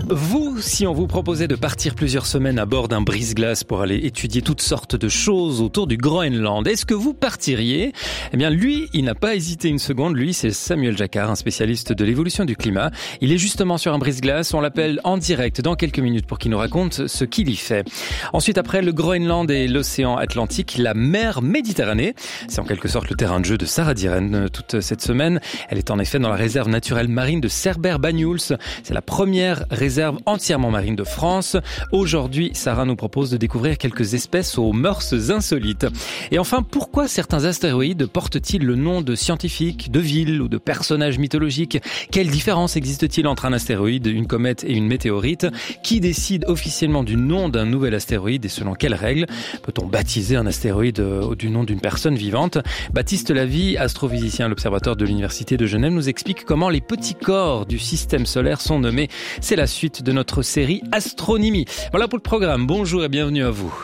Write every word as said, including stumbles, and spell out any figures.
Vous, si on vous proposait de partir plusieurs semaines à bord d'un brise-glace pour aller étudier toutes sortes de choses autour du Groenland, est-ce que vous partiriez ? Eh bien, lui, il n'a pas hésité une seconde. Lui, c'est Samuel Jacquard, un spécialiste de l'évolution du climat. Il est justement sur un brise-glace. On l'appelle en direct dans quelques minutes pour qu'il nous raconte ce qu'il y fait. Ensuite, après le Groenland et l'océan Atlantique, la mer Méditerranée. C'est en quelque sorte le terrain de jeu de Sarah Diren toute cette semaine. Elle est en effet dans la réserve naturelle marine de Cerbère-Banyuls. C'est la première réserve entièrement marine de France. Aujourd'hui, Sarah nous propose de découvrir quelques espèces aux mœurs insolites. Et enfin, pourquoi certains astéroïdes portent-ils le nom de scientifiques, de villes ou de personnages mythologiques ? Quelle différence existe-t-il entre un astéroïde, une comète et une météorite ? Qui décide officiellement du nom d'un nouvel astéroïde et selon quelles règles ? Peut-on baptiser un astéroïde du nom d'une personne vivante ? Baptiste Lavie, astrophysicien à l'Observatoire de l'Université de Genève, nous explique comment les petits corps du système solaire sont nommés. C'est la suite de notre série Astronomie. Voilà pour le programme. Bonjour et bienvenue à vous.